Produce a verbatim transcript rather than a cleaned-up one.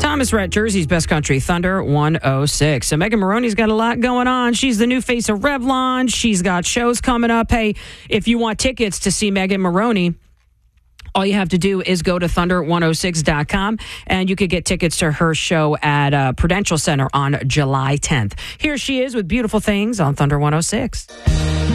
Thomas. We're at Jersey's Best Country, Thunder one oh six. So Megan Maroney's got a lot going on. She's the new face of Revlon. She's got shows coming up. Hey, if you want tickets to see Megan Maroney, all you have to do is go to thunder one oh six dot com, and you could get tickets to her show at uh, Prudential Center on July tenth. Here she is with Beautiful Things on Thunder one oh six.